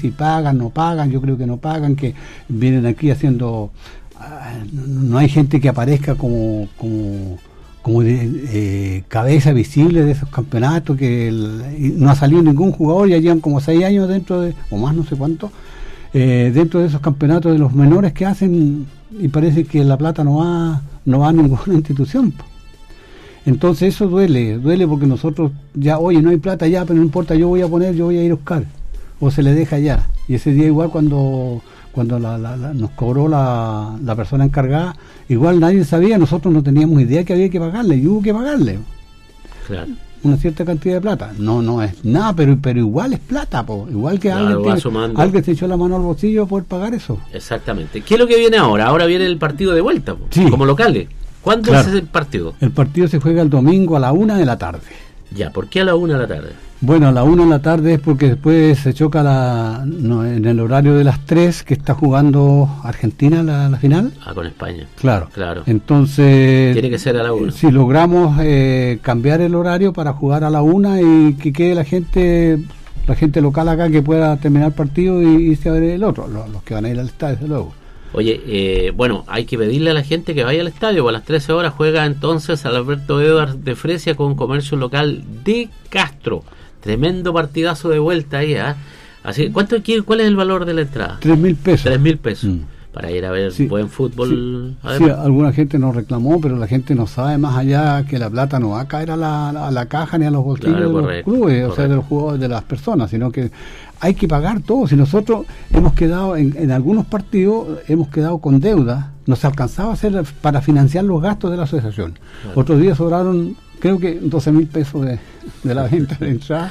si pagan, no pagan, yo creo que no pagan, que vienen aquí haciendo... no hay gente que aparezca como cabeza visible de esos campeonatos, que no ha salido ningún jugador, ya llevan como 6 años dentro de, o más, no sé cuánto, dentro de esos campeonatos de los menores que hacen, y parece que la plata no va a ninguna institución. Entonces eso duele porque nosotros ya, oye, no hay plata ya, pero no importa, yo voy a ir a buscar, o se le deja ya. Y ese día igual cuando nos cobró la persona encargada, igual nadie sabía, nosotros no teníamos idea que había que pagarle, y hubo que pagarle. Claro. Una cierta cantidad de plata. No es nada, pero igual es plata, igual que claro, alguien se echó la mano al bolsillo a poder pagar eso. Exactamente. ¿Qué es lo que viene ahora? Ahora viene el partido de vuelta, sí, como locales. ¿Cuándo claro, es el partido? El partido se juega el domingo a la 1 de la tarde. Ya, ¿por qué a la 1 de la tarde? Bueno, a la 1 de la tarde es porque después se choca en el horario de las 3, que está jugando Argentina la final. Con España. Claro. Claro. Entonces... tiene que ser a la 1. Si logramos cambiar el horario para jugar a la 1 y que quede la gente local acá que pueda terminar el partido y irse a ver el otro, los que van a ir al estadio, desde luego. Oye, bueno, hay que pedirle a la gente que vaya al estadio. A las 13 horas juega entonces Alberto Edwards de Fresia con Comercio Local de Castro. Tremendo partidazo de vuelta ahí, ¿eh? Así, ¿cuál es el valor de la entrada? 3.000 pesos. 3.000 pesos. Para ir a ver buen fútbol. Sí, alguna gente nos reclamó, pero la gente no sabe más allá que la plata no va a caer a la caja ni a los bolsillos de los clubes, o sea, de los jugadores, de las personas, sino que hay que pagar todo. Si nosotros hemos quedado en algunos partidos, hemos quedado con deuda, no se alcanzaba a hacer para financiar los gastos de la asociación. Claro. Otros días sobraron, creo que 12.000 pesos de la venta de entrada.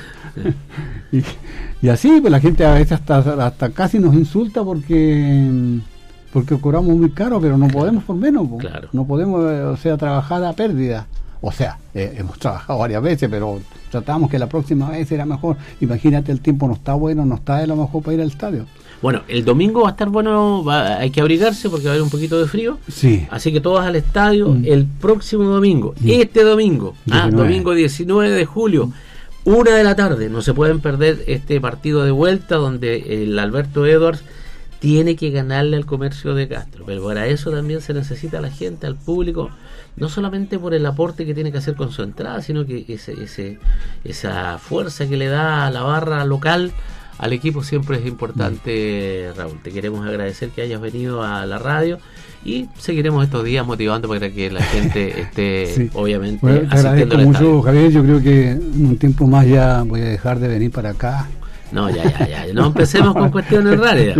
y así, pues la gente a veces hasta casi nos insulta porque cobramos muy caro, pero no podemos por menos. Claro. No podemos, trabajar a pérdida. Hemos trabajado varias veces, pero tratamos que la próxima vez era mejor. Imagínate, el tiempo no está bueno, no está de lo mejor para ir al estadio. Bueno, el domingo va a estar bueno, hay que abrigarse porque va a haber un poquito de frío. Sí. Así que todos al estadio el próximo domingo, este domingo, domingo 19 de julio, 1 de la tarde. No se pueden perder este partido de vuelta donde el Alberto Edwards tiene que ganarle al Comercio de Castro, pero para eso también se necesita a la gente, al público, no solamente por el aporte que tiene que hacer con su entrada, sino que esa fuerza que le da a la barra local al equipo siempre es importante. Raúl, te queremos agradecer que hayas venido a la radio y seguiremos estos días motivando para que la gente esté obviamente asistiendo al estadio. Mucho, Javier, yo creo que en un tiempo más ya voy a dejar de venir para acá. No, ya. No empecemos con cuestiones raras.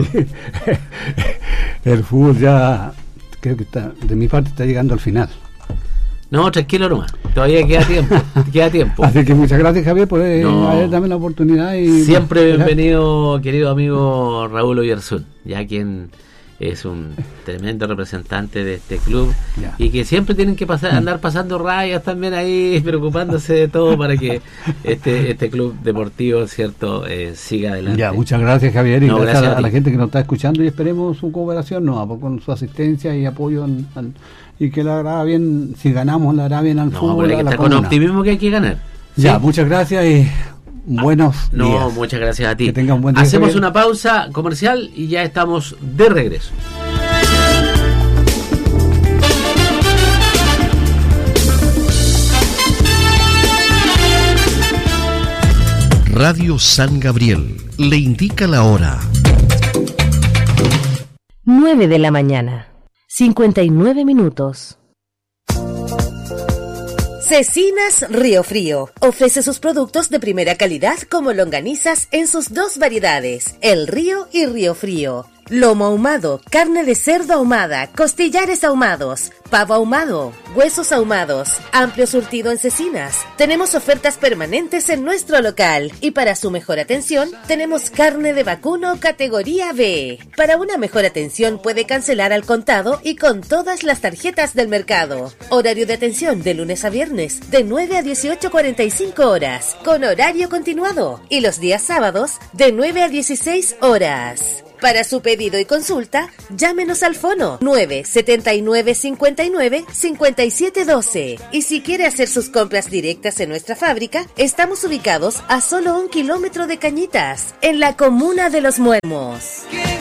El fútbol ya, creo que de mi parte está llegando al final. No, tranquilo nomás. Todavía queda tiempo. Así que muchas gracias, Javier, por darme la oportunidad. Siempre bienvenido, querido amigo Raúl Oyarzún, ya quien es un tremendo representante de este club y que siempre tienen que andar pasando rayas también ahí, preocupándose de todo para que este club deportivo, cierto, siga adelante. Muchas gracias, Javier, y gracias a la gente que nos está escuchando, y esperemos su cooperación, con su asistencia y apoyo y que le hará bien, si ganamos, le hará bien al fútbol. Pero hay que estar con optimismo que hay que ganar. Muchas gracias y buenos días. Muchas gracias a ti. Que tengan buen día. Hacemos una pausa comercial y ya estamos de regreso. Radio San Gabriel le indica la hora. 9 de la mañana, 59 minutos. Cecinas Río Frío ofrece sus productos de primera calidad como longanizas en sus 2 variedades, El Río y Río Frío. Lomo ahumado, carne de cerdo ahumada, costillares ahumados, pavo ahumado, huesos ahumados, amplio surtido en cecinas. Tenemos ofertas permanentes en nuestro local y para su mejor atención tenemos carne de vacuno categoría B. Para una mejor atención puede cancelar al contado y con todas las tarjetas del mercado. Horario de atención de lunes a viernes de 9 a 18:45 horas con horario continuado y los días sábados de 9 a 16 horas. Para su pedido y consulta, llámenos al fono 979-59-5712. Y si quiere hacer sus compras directas en nuestra fábrica, estamos ubicados a solo 1 kilómetro de Cañitas, en la comuna de Los Muermos.